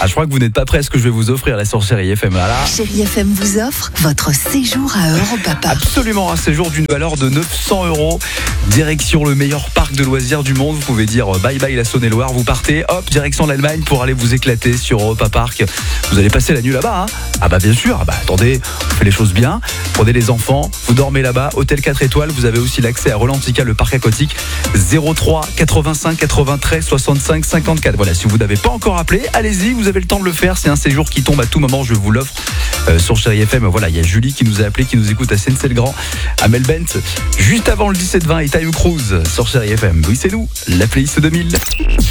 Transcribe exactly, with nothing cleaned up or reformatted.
je crois que vous n'êtes pas prêts à ce que je vais vous offrir là sur Chérie F M. Voilà. Chérie F M vous offre votre séjour à Europa Park. Absolument, un séjour d'une valeur de neuf cents euros. Direction le meilleur parc de loisirs du monde. Vous pouvez dire bye bye la Saône-et-Loire. Vous partez, hop, direction l'Allemagne pour aller vous éclater sur Europa Park. Vous allez passer la nuit là-bas, hein. Ah bah bien sûr, ah bah attendez, on fait les choses bien. Prenez les enfants, vous dormez là-bas. Hôtel quatre étoiles, vous avez aussi l'accès à Rolantica, le parc aquatique. zéro trois quatre-vingt-cinq quatre-vingt-treize soixante-cinq cinquante-quatre. Voilà, si vous n'avez pas encore appelé, allez-y, vous avez le temps de le faire. C'est un séjour qui tombe à tout moment, je vous l'offre euh, sur Chérie F M. Voilà, il y a Julie qui nous a appelé, qui nous écoute à Seyne-Selgrand, à Melbent, juste avant le dix-sept vingt et Time Cruise sur Chérie F M. Oui, c'est nous, la playlist deux mille.